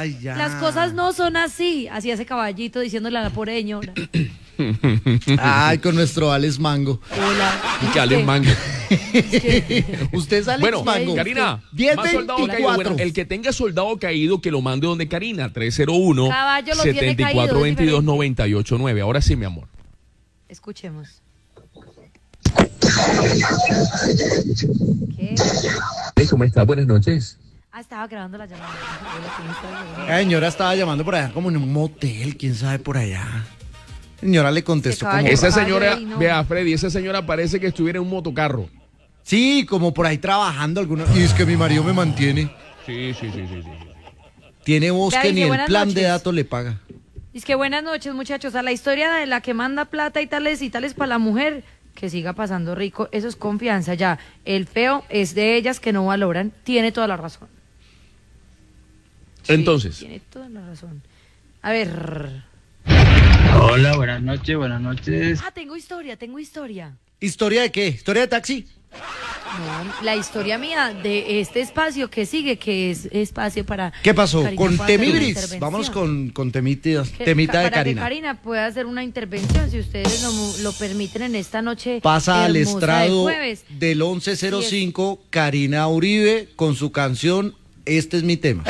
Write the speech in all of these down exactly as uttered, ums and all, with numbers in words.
Ay, ya. Las cosas no son así. Así hace Caballito diciéndole a la pobre señora. Ay, con nuestro Alex Mango. Hola. ¿Y qué Alex Mango? Usted es Alex Bueno, Mango. Karina, diez más soldado caído. veinticuatro. Bueno, el que tenga soldado caído, que lo mande donde Karina, tres cero uno, Caballo lo tiene setenta y cuatro, caído, es veintidós, noventa y ocho, nueve. Ahora sí, mi amor. Escuchemos. ¿Qué? Hey, ¿cómo está? Buenas noches. Ah, estaba grabando la llamada. La señora estaba llamando por allá como en un motel, quién sabe por allá. La señora le contestó como... caballo. Esa señora, Ay, no. vea, Freddy, esa señora parece que estuviera en un motocarro. Sí, como por ahí trabajando algunos. Y es que mi marido me mantiene. Sí, sí, sí, sí, sí. Tiene voz Ya que dice, ni el buenas plan de noches. datos le paga. Es que buenas noches, muchachos. A la historia de la que manda plata y tales y tales para la mujer, que siga pasando rico, eso es confianza ya. El feo es de ellas que no valoran. Tiene toda la razón. Sí, Entonces. tiene toda la razón. A ver. Hola, buenas noches, buenas noches. Ah, tengo historia, tengo historia. ¿Historia de qué? ¿Historia de taxi? No, la historia mía de este espacio que sigue, que es espacio para... ¿Qué pasó? Karina Con pueda hacer una Temibris. intervención. Vamos con, con temita, Que- temita de para Karina. que Karina pueda hacer una intervención, si ustedes lo, lo permiten en esta noche Pasa al hermosa de estrado jueves. del once cero cinco, Karina Uribe con su canción Este es mi tema.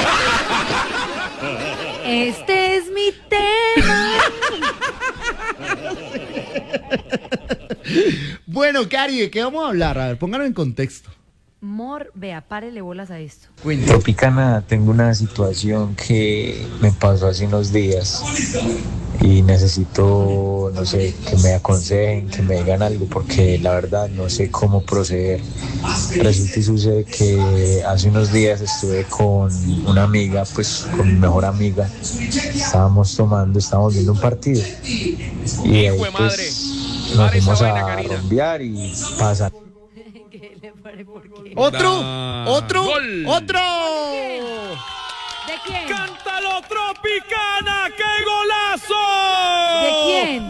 Este es mi tema. Bueno, Cari, ¿de qué vamos a hablar? A ver, pónganlo en contexto. Mor, vea, párele bolas a esto. Cuéntame. Tropicana, tengo una situación que me pasó hace unos días y necesito, no sé, que me aconsejen, que me digan algo, porque la verdad no sé cómo proceder. Resulta y sucede que hace unos días estuve con una amiga, pues con mi mejor amiga. Estábamos tomando, estábamos viendo un partido. Y ahí Hijo de madre. pues nos Para esa fuimos vaina, a Karina. rumbear y pasar. ¿Qué le pare por qué? ¿Otro? Da- ¿Otro? Gol. ¡Otro! ¿De quién? ¡Cántalo, Tropicana! ¡Qué golazo! ¿De quién?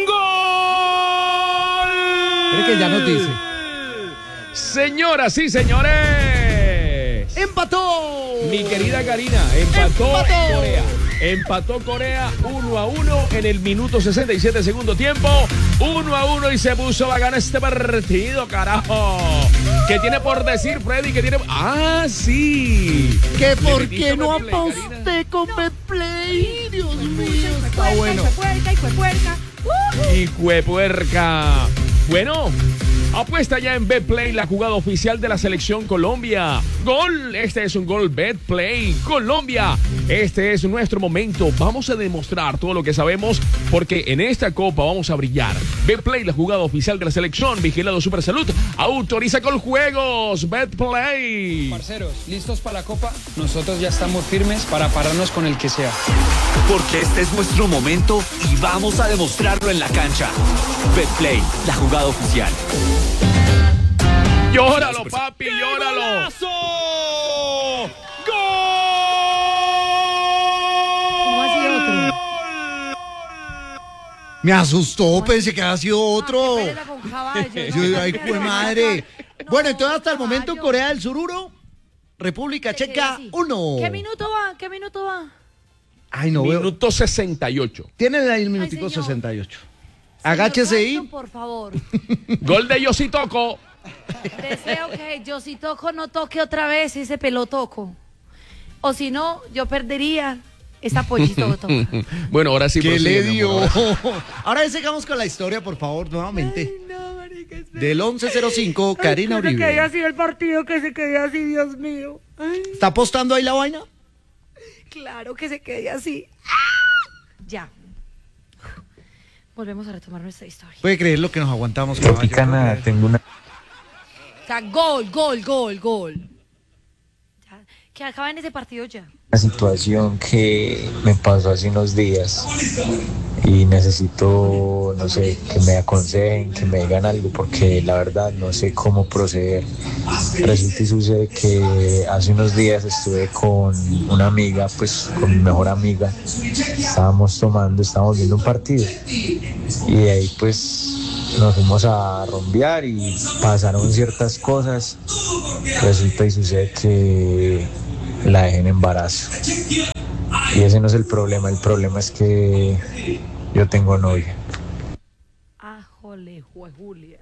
¡Gol! Creo que ya nos dice. Señoras y señores, ¡Empató! mi querida Karina, empató, ¡Empató! Corea. Empató Corea uno a uno en el minuto sesenta y siete segundo tiempo. uno a uno y se puso a ganar este partido, carajo. ¿Qué tiene por decir, Freddy? ¿Qué tiene? ¡Ah, sí! ¿Que ¿Le por metiste qué no Betplay, Karina? aposté con Betplay? Dios mío, está Puerca, bueno. hijo de puerca, hijo de puerca. Uh, Hijo de puerca. Bueno, apuesta ya en Betplay, la jugada oficial de la selección Colombia. ¡Gol! Este es un gol Betplay. Colombia, este es nuestro momento. Vamos a demostrar todo lo que sabemos porque en esta copa vamos a brillar. Betplay, la jugada oficial de la selección. Vigilado Supersalud. Autoriza con juegos. Betplay. Parceros, ¿listos para la copa? Nosotros ya estamos firmes para pararnos con el que sea. Porque este es nuestro momento y vamos a demostrarlo en la cancha. Betplay, la jugada oficial. ¡Llóralo, papi! ¡Llóralo! ¿Cómo así otro? Me asustó, pensé que había sido otro. Ah, qué pereza con caballo, Yo, no, ay, qué jue pereza. madre. No, Bueno, entonces hasta el caballo. momento Corea del Sur uno, República Se queda Checa así. uno. ¿Qué minuto va? ¿Qué minuto va? Ay, no veo. Minuto sesenta y ocho. Tienen ahí el minutico Ay, señor. sesenta y ocho. Agáchese Señor ahí. Santo, por favor. Gol de Yositoco. Deseo que yo si toco no toque otra vez ese pelotoco. O si no, yo perdería esa pollito toca. Bueno, ahora sí ¿Qué prosigue, le mi dio? amor. Ahora sigamos con la historia, por favor, nuevamente. Ay, no, marica, espera. Del once cero cinco, Karina Ay, que se quede Uribe. así el partido, que se quede así, Dios mío. Ay, ¿Está apostando ahí la vaina? claro que se quede así. ¡Ah! Ya. Volvemos a retomar nuestra historia. Puede creer lo que nos aguantamos, caballo. Tropicana, tengo una O sea, gol, gol, gol, gol. Ya, que acaba en ese partido ya. situación que me pasó hace unos días y necesito, no sé, que me aconsejen, que me digan algo, porque la verdad no sé cómo proceder. Resulta y sucede que hace unos días estuve con una amiga, pues con mi mejor amiga. Estábamos tomando, estábamos viendo un partido y de ahí pues nos fuimos a rumbear y pasaron ciertas cosas. Resulta y sucede que la dejé en embarazo. Y ese no es el problema, el problema es que yo tengo novia. Ajole, jue Julia.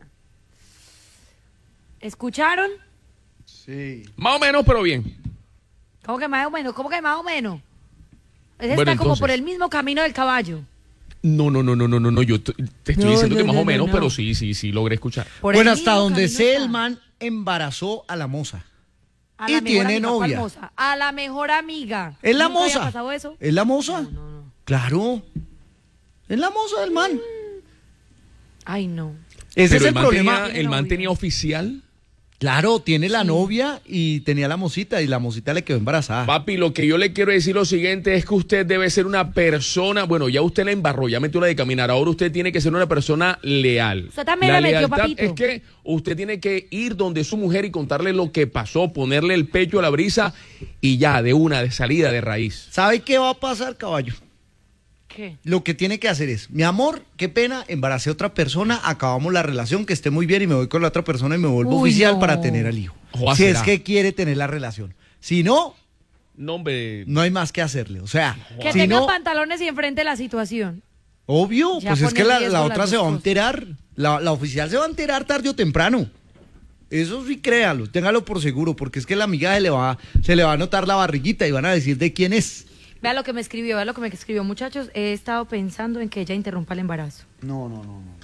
¿Escucharon? Sí. Más o menos, pero bien. ¿Cómo que más o menos? ¿Cómo que más o menos? Ese Bueno, está como entonces. por el mismo camino del caballo. No, no, no, no, no, no, no. Yo t- te estoy No, diciendo no, que más no, o menos, no, no. pero sí, sí, sí, logré escuchar. Por Bueno, el hasta mismo donde camino sé, está. el man embarazó a la moza. A y la mejor tiene amiga, ¿cuál novia. moza? A la mejor amiga. ¿Es la ¿Nunca había moza? pasado eso? ¿Es la moza? No, no, no. Claro. Es la moza del man. Ay, no. Ese Pero es el, man problema. tenía- el man novio. tenía oficial. Claro, tiene la novia y tenía la mocita y la mocita le quedó embarazada. Papi, lo que yo le quiero decir lo siguiente es que usted debe ser una persona, bueno, ya usted la embarró, ya metió la de caminar, ahora usted tiene que ser una persona leal. Usted también la metió, lealtad papito. es que usted tiene que ir donde su mujer y contarle lo que pasó, ponerle el pecho a la brisa y ya, de una, de salida, de raíz. ¿Sabe qué va a pasar, caballo? ¿Qué? Lo que tiene que hacer es, mi amor, qué pena, embaracé a otra persona, acabamos la relación, que esté muy bien y me voy con la otra persona y me vuelvo Uy, oficial no. para tener al hijo. Joder, Si será. es que quiere tener la relación. Si no, No, hombre. no hay más que hacerle. O sea, Que si tenga no, pantalones y enfrente la situación. obvio, Ya pues es pone que en la, riesgo la las otra dos se va a cosas. enterar. La, la oficial se va a enterar tarde o temprano. Eso sí, créalo, téngalo por seguro, porque es que la amiga se le va, se le va a notar la barriguita y van a decir de quién es. Vea lo que me escribió, vea lo que me escribió. Muchachos, he estado pensando en que ella interrumpa el embarazo. No, no, no, no.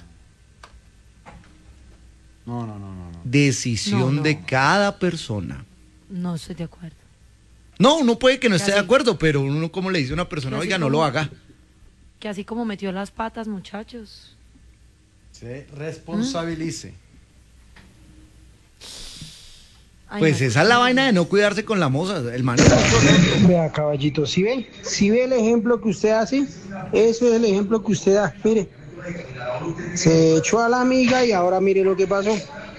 No, no, no, no. Decisión No, no. de cada persona. No estoy de acuerdo. No, uno puede que no esté de Así. acuerdo, pero uno como le dice a una persona, Así oiga, no como- lo haga. Que así como metió las patas, muchachos. Se responsabilice. Ay, Pues no. esa es la vaina de no cuidarse con la moza. El man. Vea, caballito, si ve, si ve el ejemplo que usted hace, eso es el ejemplo que usted da. Mire, se echó a la amiga y ahora mire lo que pasó.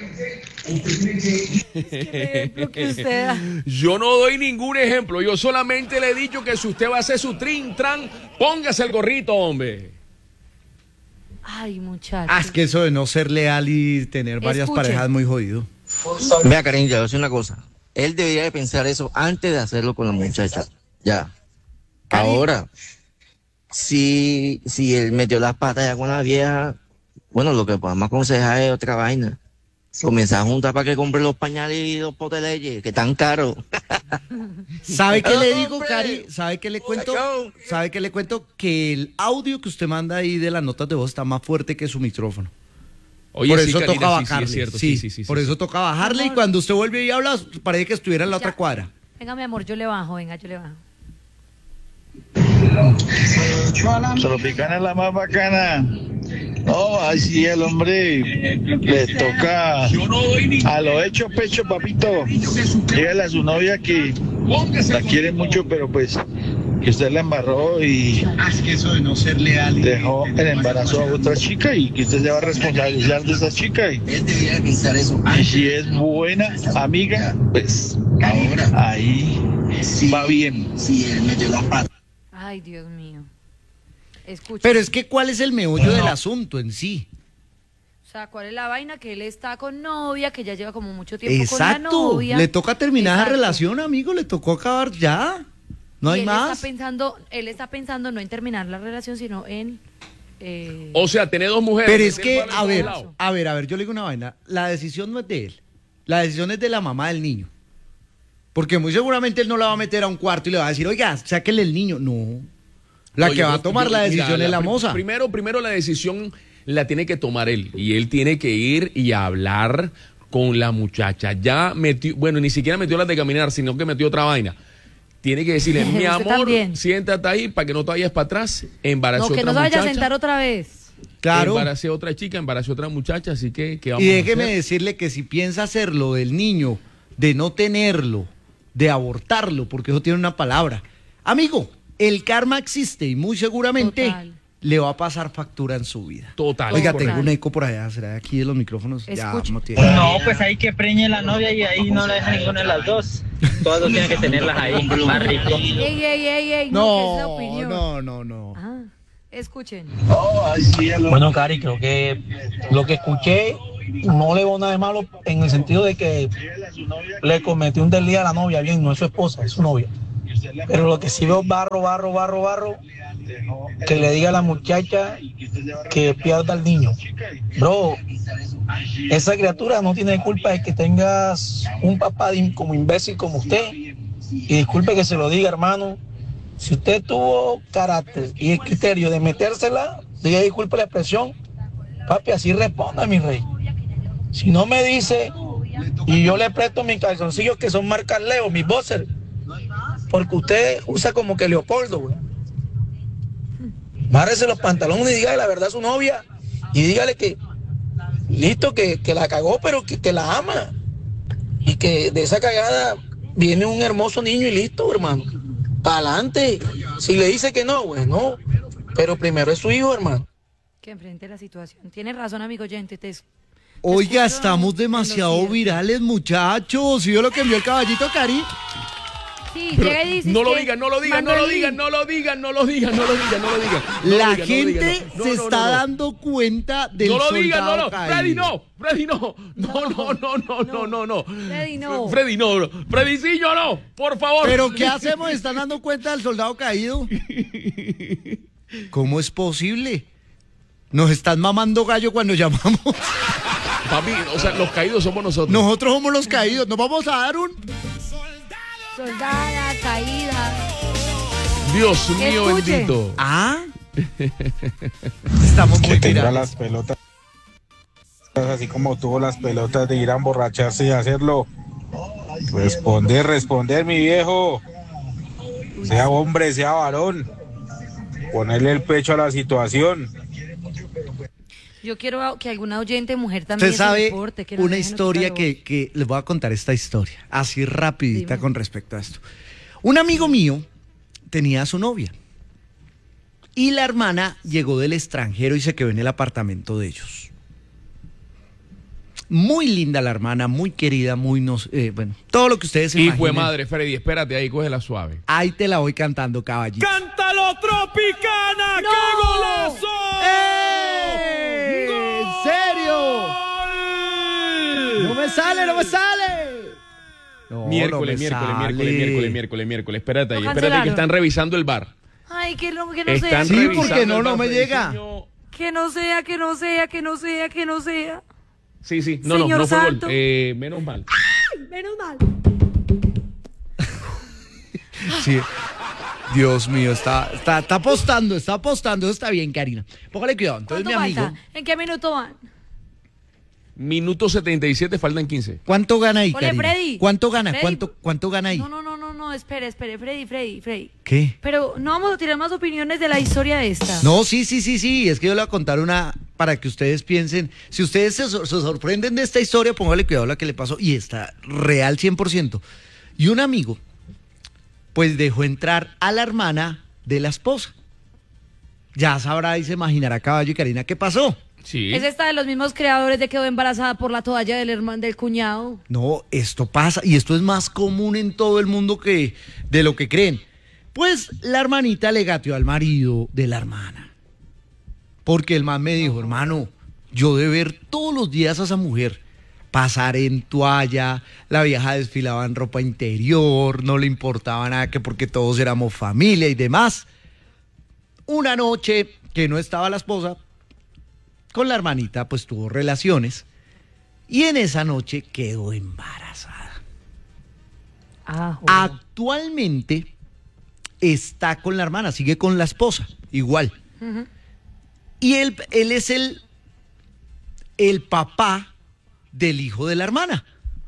Ejemplo que usted da. Yo no doy ningún ejemplo, yo solamente le he dicho que si usted va a hacer su trin, tran, póngase el gorrito, hombre. Ay, muchachos. Ah, es que eso de no ser leal y tener varias Escuche. parejas es muy jodido. Vea, cariño, yo voy a decir una cosa. Él debería de pensar eso antes de hacerlo con la muchacha. Ya. Ahora, si, si él metió las patas ya con la vieja, bueno, lo que podemos aconsejar es otra vaina. Comenzar a juntar para que compre los pañales y los potes de leche, que tan caros. ¿Sabe qué No, le digo, hombre. Cari? ¿Sabe qué le cuento? Sacao. ¿Sabe qué le cuento? Que el audio que usted manda ahí de las notas de voz está más fuerte que su micrófono. Oye, por sí, eso Karina, toca sí, sí, bajarle. es cierto, sí, sí, sí, sí, por sí, eso sí. toca bajarle y Amor. cuando usted vuelve y habla, parece que estuviera en la otra Ya. cuadra. Venga, mi amor, yo le bajo, venga, yo le bajo. Tropicana es la más bacana. No, así el hombre le toca a lo hecho pecho, papito. Dígale a su novia que la quiere mucho, pero pues que usted la embarró y dejó el embarazo a otra chica y que usted se va a responsabilizar de esa chica. Y, Él debería de pensar eso y si es buena amiga, pues ahora ahí va bien. si él metió las patas. Ay, Dios mío. Escucha. Pero es que ¿cuál es el meollo del asunto en sí? O sea, ¿cuál es la vaina? Que él está con novia, que ya lleva como mucho tiempo con la Exacto. novia. Le toca terminar la Exacto. relación, amigo, le tocó acabar ya. No Y hay él más. Está pensando, él está pensando no en terminar la relación, sino en... eh, O sea, tener dos mujeres. Pero es meter que, palo en a todos ver, lados. a ver, a ver, yo le digo una vaina. La decisión no es de él. La decisión es de la mamá del niño. Porque muy seguramente él no la va a meter a un cuarto y le va a decir, oiga, sáquele el niño. No. La No, que yo va a creo- tomar yo- la mira, decisión es la pri- moza. Primero, primero la decisión la tiene que tomar él. Y él tiene que ir y hablar con la muchacha. Ya metió, bueno, ni siquiera metió las de caminar, sino que metió otra vaina. Tiene que decirle, mi Usted amor, también. siéntate ahí para que no te vayas para atrás. Embaracé no, que otra no se vaya muchacha. a sentar otra vez. Claro. Embaracé a otra chica, embaracé a otra muchacha, así que, ¿qué vamos Y a déjeme hacer? decirle que si piensa hacerlo del niño, de no tenerlo, de abortarlo, porque eso tiene una palabra. Amigo, el karma existe y muy seguramente Total. le va a pasar factura en su vida. Total. Oiga, Total. tengo un eco por allá, ¿será aquí de los micrófonos? Ya, Escuche. no tiene. No, pues ahí que preñe la novia y ahí no la deja ninguna de las dos. Todas dos tienen que tenerlas ahí, más rico. Ey, ey, ey, ey, no, que es la No, opinión. no, no, no. Ah, escuchen. Bueno, Cari, creo que lo que escuché no le veo nada de malo en el sentido de que le cometió un desliz a la novia, bien, no es su esposa, es su novia. Pero lo que sí veo barro, barro, barro, barro, que le diga a la muchacha que pierda al niño. Bro, esa criatura no tiene culpa de que tengas un papá como imbécil como usted. Y disculpe que se lo diga, hermano. Si usted tuvo carácter y el criterio de metérsela, diga disculpe la expresión. Papi, así responda, mi rey. Si no me dice, y yo le presto mis calzoncillos que son marcas Leo, mis boxers, porque usted usa como que Leopoldo, güey. Márrese los pantalones y dígale la verdad a su novia. Y dígale que, listo, que, que la cagó, pero que, que la ama. Y que de esa cagada viene un hermoso niño y listo, hermano. Para adelante. Si le dice que no, pues no. Pero primero es su hijo, hermano. Que enfrente la situación. Tienes razón, amigo oyente. Te, te Oiga, estamos demasiado virales, muchachos. ¿Sí vio lo que envió el caballito, Cari? Sí, Pero llega y dice no lo que digan, no lo digan, no manda lo el digan, link. no lo digan, no lo digan, no lo digan, no lo digan. No La lo digan, gente no lo digan, no. se No, no, está no, no. dando cuenta del No lo digan, no, soldado no. Freddy, caído. no. Freddy, no. No, no, no, no, no, no, no. Freddy, no. Freddy, no. no. Freddycillo, no. Por favor. ¿Pero qué hacemos? ¿Están dando cuenta del soldado caído? ¿Cómo es posible? Nos están mamando gallo cuando llamamos. Papi, o sea, los caídos somos nosotros. Nosotros somos los caídos. Nos vamos a dar un... Soldada caída. Dios mío Escuche. bendito. Ah. Estamos muy Que tenga virales. las pelotas, así como tuvo las pelotas de ir a emborracharse y hacerlo. Responder, responder, mi viejo. Sea hombre, sea varón. Ponerle el pecho a la situación. Yo quiero que alguna oyente mujer también Usted se sabe reporte, que no una dejen historia ocultar que, que les voy a contar esta historia, así rapidita Dime. con respecto a esto. Un amigo mío tenía a su novia y la hermana llegó del extranjero y se quedó en el apartamento de ellos. Muy linda la hermana, muy querida, muy nos, eh, bueno, todo lo que ustedes se Hijo de imaginen. madre, Freddy, espérate ahí, cógela suave. Ahí te la voy cantando, caballito. ¡Cántalo, Tropicana! ¡Qué golazo! ¡Eh! ¿En serio? No me sale, no me sale. No, Miércoles, no me miércoles, sale. miércoles, miércoles, miércoles, miércoles. Espérate ahí, Lo espérate que cancelaron. están revisando el bar. Ay, que no, que no Están sea. Sí, revisando porque no, el no bar, me Freddy, llega. señor. Que no sea, que no sea, que no sea, que no sea. Sí, sí, no, no, Señor no fue gol. Santo. Eh, menos mal. Menos mal. Sí. Dios mío, está, está, está apostando, está apostando. Eso está bien, Karina. Póngale cuidado. Entonces, mi ¿Cuánto amigo, falta? ¿En qué minuto van? Minuto setenta y siete, faltan quince. ¿cuánto gana ahí, Ole, Karina? Freddy. ¿Cuánto gana? Freddy. ¿Cuánto, ¿Cuánto gana ahí? No, no, no, no, no, espere, espere, Freddy, Freddy, Freddy. ¿Qué? Pero no vamos a tirar más opiniones de la historia esta. No, sí, sí, sí, sí. Es que yo le voy a contar una para que ustedes piensen. Si ustedes se, sor- se sorprenden de esta historia, póngale cuidado a la que le pasó. Y está real cien por ciento. Y un amigo, pues dejó entrar a la hermana de la esposa. Ya sabrá y se imaginará, Caballo y Karina, qué pasó. Sí. Es esta de los mismos creadores de quedó embarazada por la toalla del hermano del cuñado. No, esto pasa y esto es más común en todo el mundo que de lo que creen. Pues la hermanita le gateó al marido de la hermana. Porque el man me dijo, hermano, yo de ver todos los días a esa mujer pasar en toalla, la vieja desfilaba en ropa interior, no le importaba nada que porque todos éramos familia y demás. Una noche que no estaba la esposa, con la hermanita pues tuvo relaciones y en esa noche quedó embarazada. Ah, Actualmente está con la hermana, sigue con la esposa, igual. Ujú. Y él, él es el, el papá del hijo de la hermana.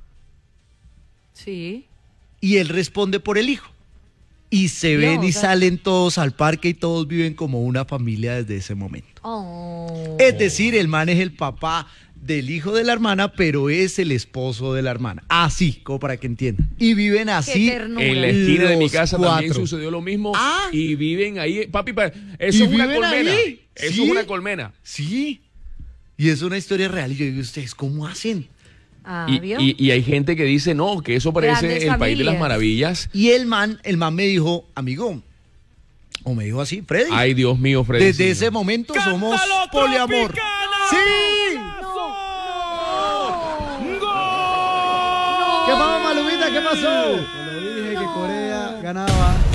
Sí. Y él responde por el hijo. Y se ven No, y o sea- salen todos al parque y todos viven como una familia desde ese momento. Oh. Es decir, el man es el papá del hijo de la hermana, pero es el esposo de la hermana. Así, como para que entiendan. Y viven así. Qué ternura. En la esquina de mi los casa también cuatro. sucedió lo mismo. Ah. Y viven ahí. Papi, pa- ¿Y eso es una viven colmena. ahí? Eso ¿Sí? es una colmena. Sí. Y es una historia real. Y yo digo, ¿ustedes cómo hacen? Ah, Y, ¿vio? y- y hay gente que dice, no, que eso parece Grandes el país de las familias. maravillas. Y el man, el man me dijo, amigo, o me dijo así, Freddy. Ay, Dios mío, Freddy. Desde sí. ese momento somos poliamor. ¡Sí! ¿Qué pasó, Malumita? ¿Qué pasó? Te lo dije que Corea ganaba.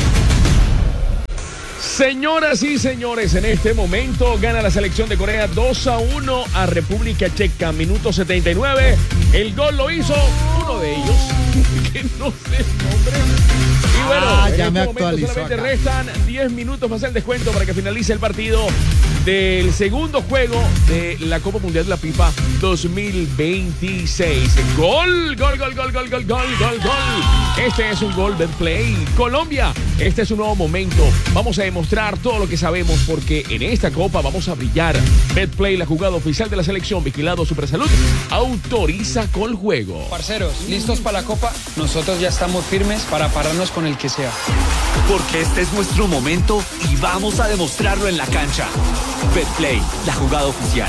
Señoras y señores, en este momento gana la selección de Corea dos a uno a República Checa. Minuto setenta y nueve. El gol lo hizo uno de ellos, que no sé el nombre. Y bueno, ah, en ya este me momento actualizó solamente acá. restan diez minutos para hacer el descuento para que finalice el partido del segundo juego de la Copa Mundial de la FIFA dos mil veintiséis. Gol, gol, gol, gol, gol, gol, gol, gol, gol. Este es un gol Betplay. Colombia, este es un nuevo momento. Vamos a demostrar todo lo que sabemos porque en esta Copa vamos a brillar. Betplay, la jugada oficial de la selección, vigilado Supersalud, autoriza con juego. Parceros, ¿listos para la Copa? Nosotros ya estamos firmes para pararnos con el que sea. Porque este es nuestro momento y vamos a demostrarlo en la cancha. Betplay, la jugada oficial.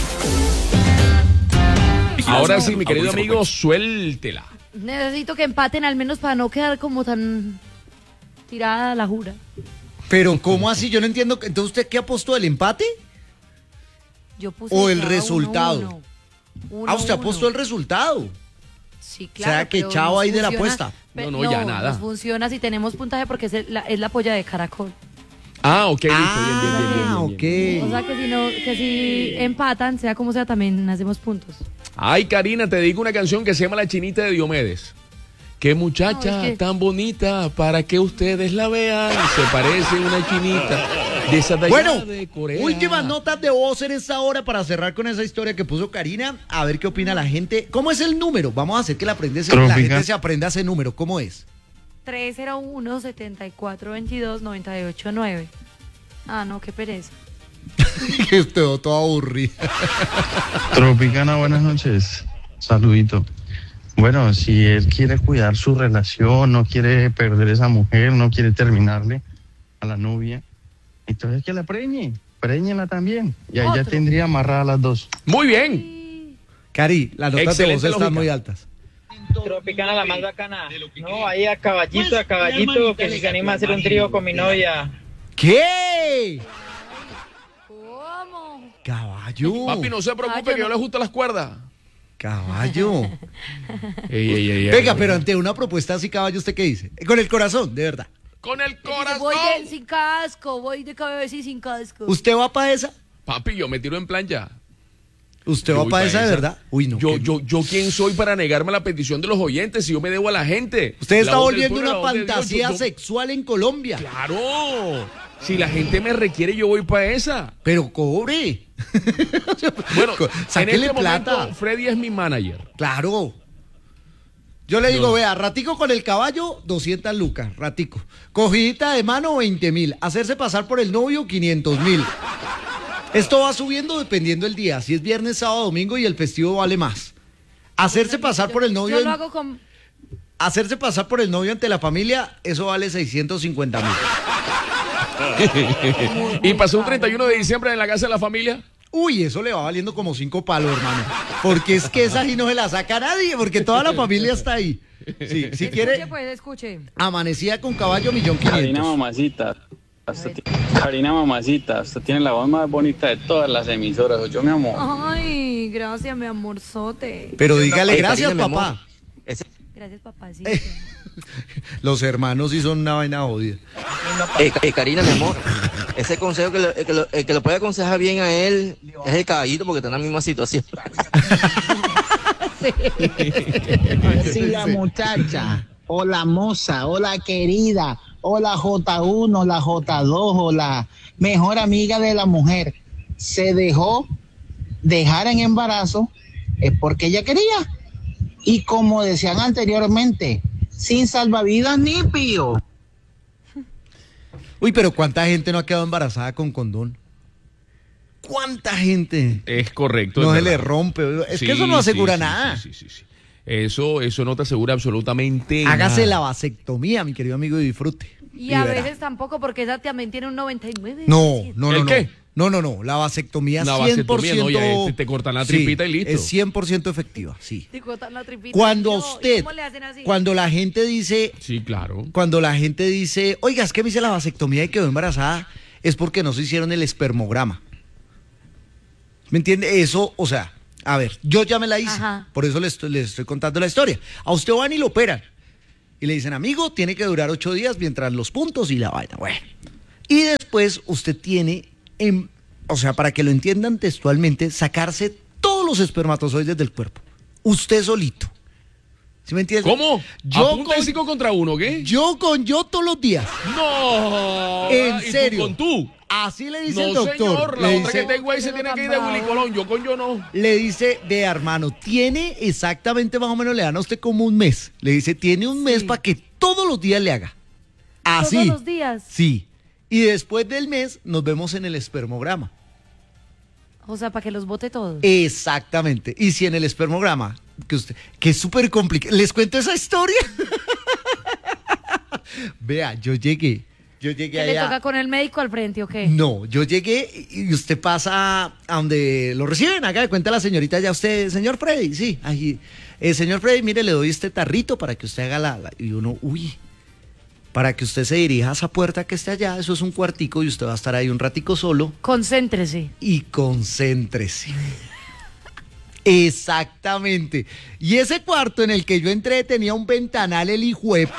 Ahora sí, mi querido amigo, suéltela. Necesito que empaten al menos para no quedar como tan tirada la jura. Pero ¿cómo así? Yo no entiendo. Entonces, ¿usted qué apostó? ¿El empate? Yo puse ¿O el cada resultado? uno, uno. Uno, Ah, usted uno. apostó el resultado. Sí, claro. O sea, que pero chao nos ahí de la funciona- apuesta. pe- No, no, ya nada. Nos funciona si tenemos puntaje porque es, el- la, es la polla de caracol. Ah, ok, listo, Ah, bien, bien, bien, bien, bien, bien. O sea que si no, que si empatan, sea como sea, también hacemos puntos. Ay, Karina, te dedico una canción que se llama La Chinita de Diomedes. Qué muchacha No, es que- tan bonita para que ustedes la vean. Se parece a una chinita de esa de allá Bueno, de Corea. últimas notas de voz en esta hora para cerrar con esa historia que puso Karina. A ver qué opina la gente. ¿Cómo es el número? Vamos a hacer que la, aprende- la Trópica. gente se aprenda ese número. ¿Cómo es? tres cero uno, setenta y cuatro, veintidós, noventa y ocho, nueve. Ah, no, qué pereza. Que estoy todo aburrido. Tropicana, buenas noches. Saludito. Bueno, si él quiere cuidar su relación, no quiere perder esa mujer, no quiere terminarle a la novia, entonces que la preñe, préñela también. Y ahí ya Otro. tendría amarrada a las dos. Muy bien. Cari, las notas Excelente de voz están lógica. muy altas. Tropicana la más bacana. No, ahí a caballito, a caballito, que si se anima a hacer un trío con mi novia. ¿Qué? ¿Cómo? Caballo. Papi, no se preocupe Ah, yo que yo no- le ajusto las cuerdas. Caballo. Ey, ey, ey, ey. Venga, pero ante una propuesta así, caballo, ¿usted qué dice? Con el corazón, de verdad. Con el corazón. Voy de, sin casco, voy de cabeza y sin casco. ¿Usted va para esa? Papi, yo me tiro en plan ya. ¿Usted Yo va voy para pa' esa de esa. verdad? Uy, no. Yo, qué- yo, yo, ¿quién soy para negarme la petición de los oyentes si yo me debo a la gente? Usted La está voz del volviendo pueblo, una la voz de Dios, fantasía yo- yo- sexual en Colombia. Claro. Si la gente me requiere, yo voy para esa. Pero cobre. Bueno, Sáquele en este plata. momento, Freddy es mi manager. Claro. Yo le digo, No. vea, ratico con el caballo, doscientas lucas, ratico. Cogidita de mano, veinte mil. Hacerse pasar por el novio, quinientos mil. Esto va subiendo dependiendo del día. Si es viernes, sábado, domingo y el festivo vale más. Hacerse pasar por el novio, Yo lo en- hago con... hacerse pasar por el novio ante la familia, eso vale seiscientos cincuenta mil. Y pasó un treinta y uno de diciembre en la casa de la familia. Uy, eso le va valiendo como cinco palos, hermano. Porque es que esa sí no se la saca nadie, porque toda la familia está ahí. Sí, si quiere, Escuche, pues, escuche. amanecida con caballo, millón Karina quinientos. mamacita, usted ti- Karina mamacita, usted tiene la voz más bonita de todas las emisoras, yo mi amor. Ay, gracias, mi amorzote. Pero dígale Ay, gracias, Karina, mi amor. papá. Ese- Gracias, papacito. Los hermanos sí son una vaina jodida. eh, eh, Karina, mi amor, ese consejo que, lo- el que, lo, el que lo puede aconsejar bien a él es el caballito porque está en la misma situación. Si la muchacha, o la moza, o la querida, o la J uno, la J dos, o la mejor amiga de la mujer, se dejó dejar en embarazo, es porque ella quería. Y como decían anteriormente, sin salvavidas ni pío. Uy, pero ¿cuánta gente no ha quedado embarazada con condón? ¿Cuánta gente? Es correcto. No es se le verdad. rompe. Es Sí, que eso no asegura sí, sí, nada. sí, sí, sí, sí. Eso, eso no te asegura absolutamente Hágase nada. la vasectomía, mi querido amigo, y disfrute. Y a verá. veces tampoco, porque esa también tiene un noventa y nueve. No, no, no. ¿El no. qué? No, no, no. La vasectomía La cien por ciento. vasectomía, no, ya te- te cortan la Sí, tripita y listo. Es cien por ciento efectiva, sí. Te cortan la tripita. Cuando No, usted, ¿y cómo le hacen así? cuando la gente dice, Sí, claro. cuando la gente dice, oiga, es que me hice la vasectomía y quedó embarazada, es porque no se hicieron el espermograma. ¿Me entiende? Eso, o sea, a ver, yo ya me la hice, Ajá. por eso les estoy, les estoy contando la historia. A usted van y lo operan y le dicen, amigo, tiene que durar ocho días mientras los puntos y la vaina. Bueno, Y después usted tiene, en, o sea, para que lo entiendan textualmente, sacarse todos los espermatozoides del cuerpo. Usted solito. ¿Sí me entiendes? ¿Cómo? Yo ¿A punta de cinco contra uno, qué? Yo con yo todos los días. No. En ¿Y serio. Tú con tú. Así le dice no, el doctor. Señor, la le otra dice, que tengo ahí se tiene que ir de Willy Colón. Yo con yo no. Le dice, vea, hermano, tiene exactamente más o menos, le dan a usted como un mes. Le dice, tiene un mes Sí. para que todos los días le haga. Así. Todos los días. Sí. Y después del mes nos vemos en el espermograma. O sea, para que los bote todos. Exactamente. Y si en el espermograma, que usted, que es súper complicado. ¿Les cuento esa historia? Vea, yo llegué. Yo llegué ¿Qué le allá. toca con el médico al frente o qué? No, yo llegué y usted pasa a donde lo reciben. Haga de cuenta la señorita, ya usted, señor Freddy, sí. Ahí, eh, señor Freddy, mire, le doy este tarrito para que usted haga la, la. Y uno, uy. Para que usted se dirija a esa puerta que está allá, eso es un cuartico y usted va a estar ahí un ratico solo. Concéntrese. Y concéntrese. Exactamente. Y ese cuarto en el que yo entré tenía un ventanal el hijuep.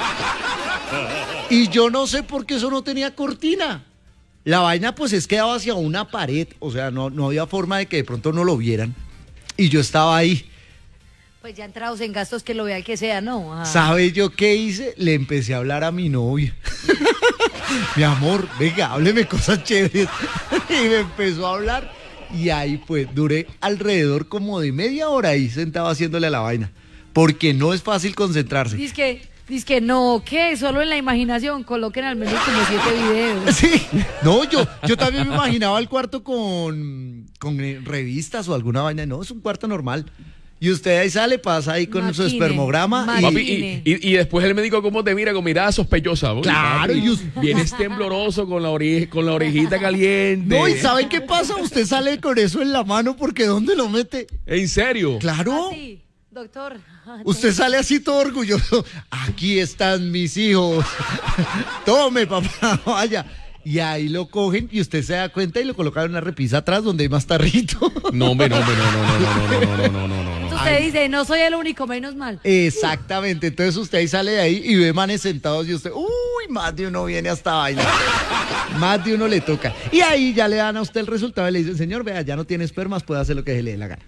Y yo no sé por qué eso no tenía cortina. La vaina pues es que daba hacia una pared, o sea, no, no había forma de que de pronto no lo vieran. Y yo estaba ahí. Pues ya entrados en gastos que lo vea el que sea, ¿no? Ah. ¿Sabe yo qué hice? Le empecé a hablar a mi novia. Mi amor, venga, hábleme cosas chéveres. Y me empezó a hablar. Y ahí pues duré alrededor como de media hora ahí sentado haciéndole a la vaina. Porque no es fácil concentrarse. Dice que, dice que no, ¿qué? Solo en la imaginación coloquen al menos como siete videos. Sí, no, yo, yo también me imaginaba el cuarto con, con eh, revistas o alguna vaina. No, es un cuarto normal. Y usted ahí sale, pasa ahí con su Maquine, espermograma. Y, Papi, y, y, y después el médico cómo te mira con mirada sospechosa. Uy, Claro, papi, y us- vienes tembloroso con la, ore- con la orejita caliente. no, ¿y saben qué pasa? Usted sale con eso en la mano porque ¿dónde lo mete? ¿En serio? Claro. Ah, sí, doctor. Usted sale así todo orgulloso. Aquí están mis hijos. Tome, papá, vaya. Y ahí lo cogen y usted se da cuenta y lo colocan en una repisa atrás donde hay más tarrito. No, hombre, no, hombre, no, no, no, no, no, no, no, no, no, no. Entonces usted dice, no soy el único, menos mal. Exactamente. Entonces usted ahí sale de ahí y ve manes sentados y usted, uy, más de uno viene a esta vaina. Más de uno le toca. Y ahí ya le dan a usted el resultado y le dicen, señor, vea, ya no tiene espermas, puede hacer lo que se le dé la gana.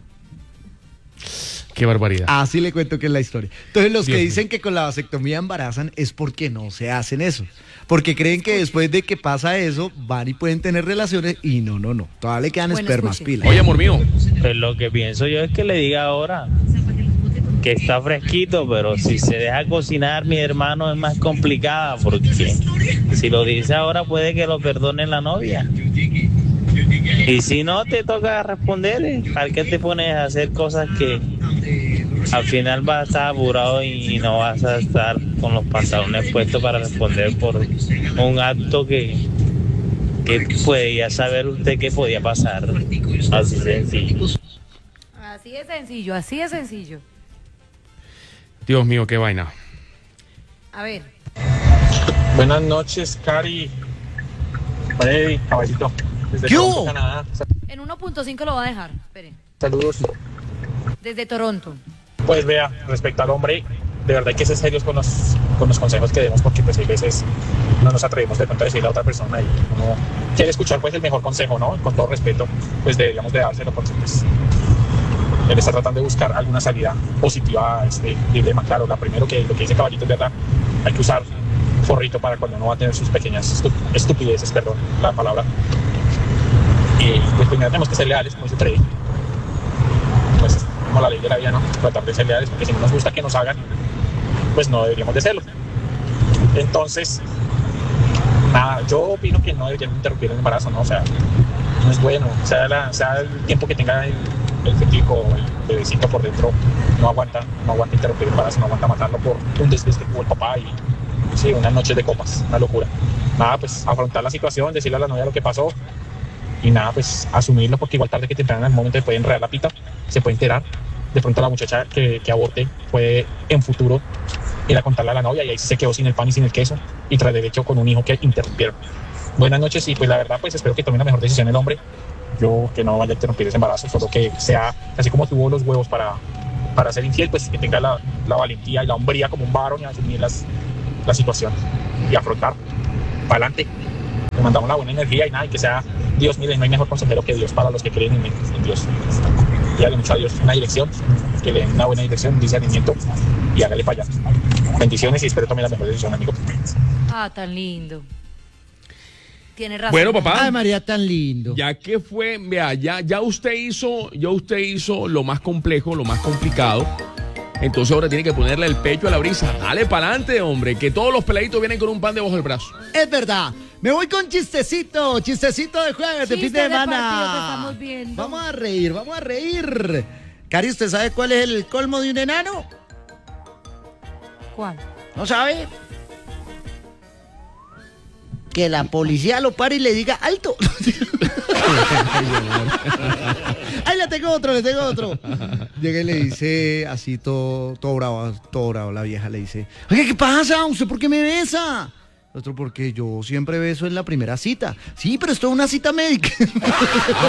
Qué barbaridad. Así le cuento que es la historia. Entonces los Dios que mío. dicen que con la vasectomía embarazan es porque no se hacen eso. Porque creen que después de que pasa eso van y pueden tener relaciones y no, no, no. Todavía le quedan Bueno, espermas, escuche. pilas. Oye, amor mío. Pues lo que pienso yo es que le diga ahora que está fresquito, pero si se deja cocinar, mi hermano, es más complicada, porque si lo dice ahora puede que lo perdone la novia. Y si no, te toca responder. ¿Para qué te pones a hacer cosas que al final vas a estar apurado y no vas a estar con los pantalones puestos para responder por un acto que, que podía saber usted que podía pasar? Así sencillo. Así es sencillo, así es sencillo. Dios mío, qué vaina. A ver, Buenas noches, Cari. Freddy, caballito. Desde ¿Qué Toronto, hubo? Canadá. en uno punto cinco lo va a dejar. Espere. Saludos. Desde Toronto. Pues vea, respecto al hombre, de verdad hay que ser serios con los, con los consejos que demos, porque pues hay veces no nos atrevemos de pronto a decirle a otra persona y uno quiere escuchar pues el mejor consejo, ¿no? Con todo respeto, pues deberíamos de dárselo, porque pues él está tratando de buscar alguna salida positiva a este dilema. Claro, la primero que lo que dice Caballito es verdad, hay que usar forrito para cuando uno va a tener sus pequeñas estu- estupideces, perdón la palabra. Y pues primero tenemos que ser leales, como dice Freddy. Pues es como la ley de la vida, ¿no? Tratar de ser leales, porque si no nos gusta que nos hagan, pues no deberíamos de serlo. Entonces, nada, yo opino que no deberían interrumpir el embarazo, ¿no? O sea, no es bueno, sea, la, sea el tiempo que tenga el, el fetico o el bebecito por dentro, no aguanta, no aguanta interrumpir el embarazo, no aguanta matarlo por un desliz que tuvo el papá y sí, unas noches de copas, una locura. Nada, pues afrontar la situación, decirle a la novia lo que pasó y nada, pues asumirlo, porque igual tarde que temprano en algún momento se puede enredar la pita, se puede enterar. De pronto la muchacha que, que aborte puede en futuro ir a contarle a la novia y ahí se quedó sin el pan y sin el queso y tras derecho con un hijo que interrumpieron. Buenas noches y pues la verdad pues espero que tome la mejor decisión el hombre. Yo que no vaya a interrumpir ese embarazo, solo que sea así como tuvo los huevos para, para ser infiel, pues que tenga la, la valentía y la hombría como un varón y asumir las, la situación y afrontar. Para adelante. le mandamos la buena energía y nada, y que sea Dios, mire, no hay mejor consejero que Dios para los que creen en, en Dios. Dígale mucho a Dios una dirección, que le den una buena dirección, un discernimiento y hágale para allá. Bendiciones y espero tome la mejor decisión, amigo. Ah, tan lindo. Tiene razón. Bueno, papá. Ay, María, tan lindo. Ya que fue, vea, ya, ya usted hizo, ya usted hizo lo más complejo, lo más complicado. Entonces ahora tiene que ponerle el pecho a la brisa. Dale para adelante, hombre, que todos los peladitos vienen con un pan debajo del brazo. Es verdad. Me voy con chistecito, chistecito de jueves, de fin de Chiste de partido que semana. estamos viendo. Vamos a reír, vamos a reír. Cari, ¿usted sabe cuál es el colmo de un enano? ¿Cuál? ¿No sabe? Que la policía lo pare y le diga alto. Ahí le tengo otro, le tengo otro. Llega y le dice así todo, todo bravo, todo bravo. La vieja le dice, oye, ¿qué pasa? ¿Usted por qué me besa? El otro, porque yo siempre beso en la primera cita. Sí, pero esto es una cita médica.